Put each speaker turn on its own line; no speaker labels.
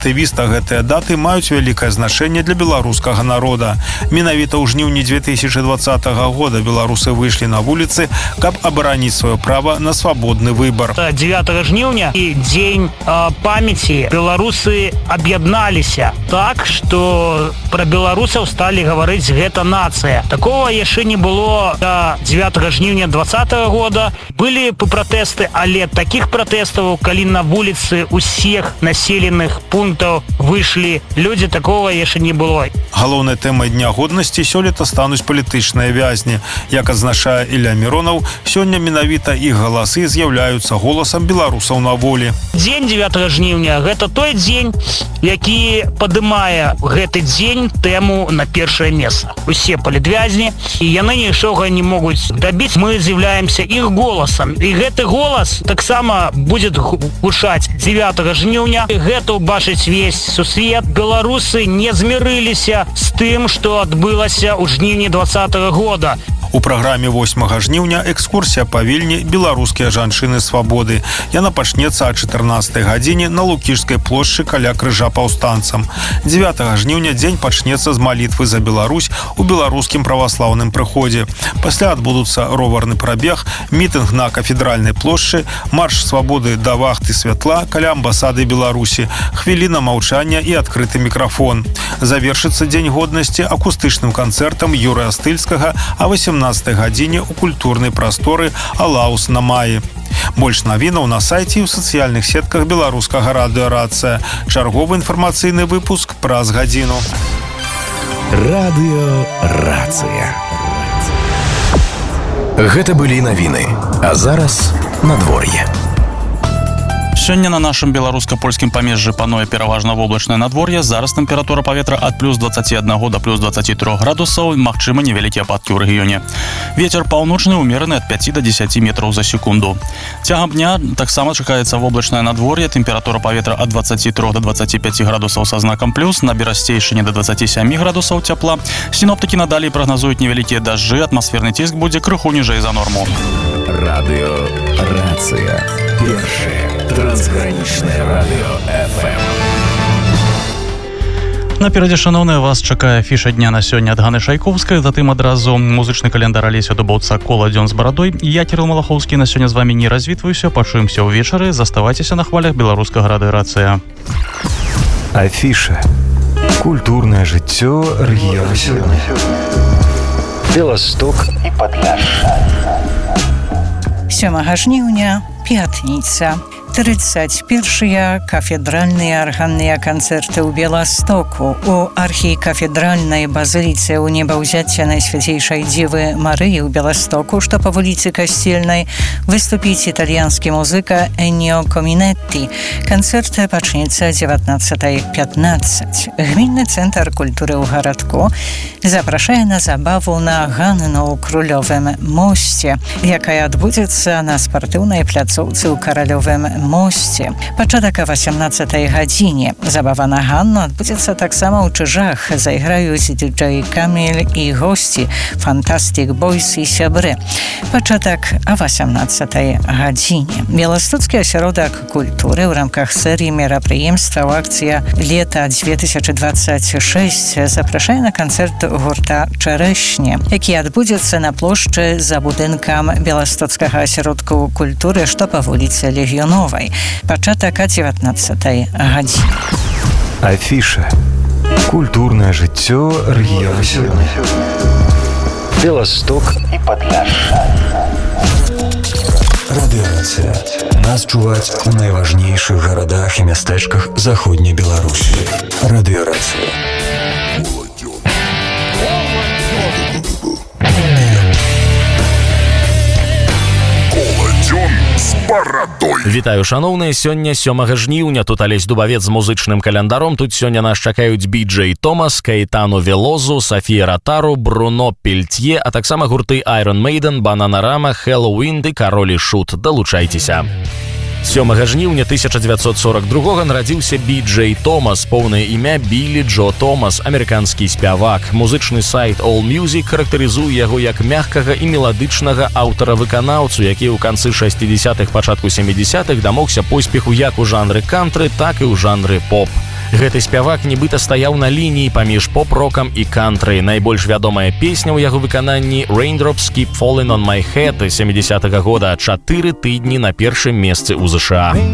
Актывіста гэтыя даты маюць вялікае значэнне для беларускага народа. Менавіта ў жніўні 2020 года беларусы выйшлі на вуліцы, каб абараніць сваё права на свабодны выбар.
9 жніўня і дзень памяці беларусы аб'ядналіся так, што пра беларусаў сталі гаварыць гэта нацыя. Такого яшчэ не было до 9 жніўня 2020 года. Былі пратэсты, але такіх пратэстаў, калі на вуліцы ўсіх населеных пунктаў выйшлі людзі, такого яшчэ не было.
Галоўнай тэмай Дня годнасці сёлета стануць палітычныя вязні. Як адзначае Ілля Міронаў, сёння менавіта іх галасы з'яўляюцца голасам беларусаў на волі.
Дзень 9 жніўня – гэта той дзень, які падымае гэты дзень тэму на першае месца. Усе палітвязні, і яны нічога не могуць дабіць. Мы з'яўляемся іх голасам. І гэты голас таксама будзе гучаць 9 жніўня. Гэта ўбачыць весь сусвет. Беларусы не змірыліся з тым, што адбылася ў жніўні 2020 года.
У праграме 8 жніўня экскурсія па Вільні «Беларускія жанчыны свабоды». Яна пачнецца о 14 гадзіне на Лукішскай плошчы каля крыжа паўстанцам. 9 жніўня дзень пачнецца з малітвы за Беларусь у беларускім праваслаўным прыходзе. Пасля адбудуцца роварны прабег, мітынг на кафедральнай плошчы, марш свабоды да вахты святла каля амбасады Беларусі, хвіліна маўчання і адкрыты мікрафон. Завершыцца дзень годнасці акустычным канцэртам Юрыя Стыльскага а 18 гадзіне ў культурнай прасторы «Алаус на маі». Больш навінаў на сайце і ў сацыяльных сетках беларускага радыё «Рацыя». Чарговы інфармацыйны выпуск праз гадзіну.
Радыё «Рацыя». Гэта былі навіны. А зараз надвор'е.
Сёння на нашым беларуска-польскім памежжы пануе пераважна воблачнае надвор'е. Зараз тэмпература паветра ад плюс 21 да плюс 23 градусаў. Магчымы невялікія ападкі ў рэгіёне. Вецер паўночны ўмераны ад 5 до 10 метраў за секунду. Цягам дня таксама чакаецца воблачнае надвор'е. Тэмпература паветра ад 23 до 25 градусаў са знакам плюс. На берасцейшыне до 27 градусаў цяпла. Сіноптыкі надалей прагназуюць невялікія дажджы. Атмасферны ціск будзе крыху ніжэй за норму.
Радыё «Рацыя». Першае трансгранічнае радыё FM.
Наперадзе, шаноўныя, вас чакае афіша дня на сёння ад Ганы Шайковскай, затым адразу музычны каляндар Алеся Дубоўца «Кола дзён з барадой». Я, Кірыл Малахоўскі, на сёння з вамі не развітваюся. Пачуемся ўвечары. Заставайцеся на хвалях беларускага радыё «Рацыя».
Афіша. Культурнае жыццё рэгіёна сёння. Беласток і Падляшша.
7 жніўня, пятніца. 31-я кафедральныя арганныя канцэрты ў Беластоку. У архікафедральнай базыліцы ў небаўзяцця Найсвяцейшай Дзевы Марыі ў Беластоку, што па вуліцы Касцельнай, выступіць італьянскі музыка Энніо Комінетті. Канцэрт пачнецца 19:15. Гмінны цэнтр культуры ў гарадку запрашае на забаву на Ганну ў Крулёвым мосце, якая адбудзецца на спартыўнай пляцоўцы ў Каралёвым мосце. Пачатак о 18 гадзіне. Забава на Ганну адбудзецца таксама ў Чыжах. Зайграюць дыджэй Каміль і госці Фантастик Бойс і сябры. Пачатак о 18 гадзіне. Беластоцкі асяродак культуры ў рамках серыі мерапрыемстваў акцыя «Лета 2026» запрашае на канцэрт гурта «Чарэшне», які адбудзецца на плошчы за будынкам Беластоцкага асяродку культуры, што па вуліцы Легіёновай. Пачатак о 19 гадзіне.
Афіша. Культурнае жыццё рэгіёна сёння. Беласток і Падляшша. Радыё «Рацыя». Нас чуваць у найважнейшых гарадах і мястэчках заходняй Беларусі. Радыё «Рацыя».
Вітаю, шаноўныя, сёння 7 жніўня. Тут Алесь Дубавец з музычным календаром. Тут сёння нас чакаюць Біджэй Томас, Каэтану Велозу, Сафія Ратару, Бруно Пельтье, а таксама гурты Iron Maiden, Бананарама, Хэллоуін ды Кароль і Шут. Далучайцеся. 7 жніўня 1942 нарадзіўся Біджэй Томас, поўнае імя Білі Джо Томас, амерыканскі спявак. Музычны сайт AllMusic характарызуе яго як мяккага і меладычнага аўтара-выканаўцу, які ў канцы 60-х, пачатку 70-х дамогся поспеху як у жанры кантры, так і ў жанры поп. Гэты спявак нібыта стаяў на лініі паміж поп-рокам і кантры. Найбольш вядомая песня ў яго выкананні «Raindrops Keep Falling on My Head» 70-го года, 4 тыдні на першым месцы ў ЗША.